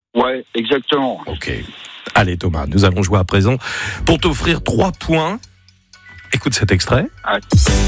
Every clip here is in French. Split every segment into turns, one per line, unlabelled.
Ouais, exactement.
Ok. Allez Thomas, nous allons jouer à présent pour t'offrir 3 points. Écoute cet extrait.
Ouais.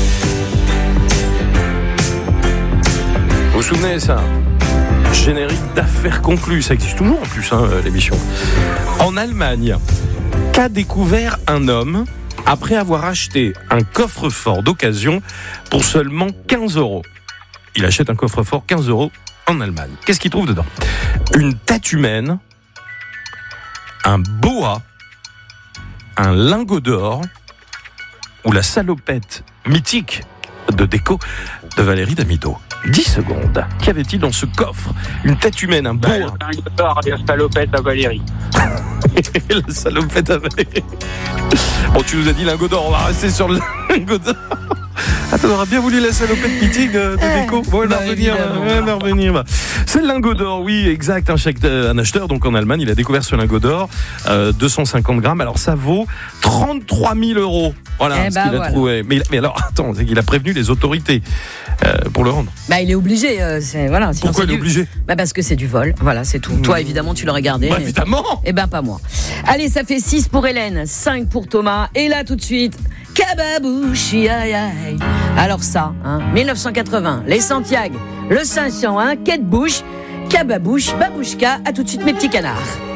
Vous vous souvenez ça ? Générique d'affaires conclues, ça existe toujours en plus, l'émission. En Allemagne, qu'a découvert un homme après avoir acheté un coffre-fort d'occasion pour seulement 15 €. Il achète un coffre-fort 15 € en Allemagne. Qu'est-ce qu'il trouve dedans ? Une tête humaine, un boa, un lingot d'or ou la salopette mythique de déco de Valérie Damido. 10 secondes. Qu'avait-il dans ce coffre ? Une tête humaine, un boa.
Un lingot d'or et la salopette à Valérie.
La salopette à Valérie. Bon, tu nous as dit lingot d'or, on va rester sur le lingot d'or. Attends, on aurait bien voulu la salopette mythique de déco. Bon, elle va revenir. C'est le lingot d'or, oui, exact. Un acheteur, donc en Allemagne, il a découvert ce lingot d'or, 250 grammes. Alors, ça vaut 33 000 €. Voilà ce qu'il a trouvé. Mais alors, attends, il a prévenu les autorités pour le rendre.
Bah, il est obligé. Voilà.
Pourquoi il est obligé ?
Bah, parce que c'est du vol. Voilà, c'est tout. Toi, évidemment, tu l'aurais gardé.
Bah, évidemment.
Eh ben, pas moi. Allez, ça fait 6 pour Hélène, 5 pour Thomas. Et là, tout de suite, Kababouchi, aïe aïe. Alors ça, 1980, les Santiago, le 500, Kate Bush, Kababouche, Babouchka, à tout de suite mes petits canards.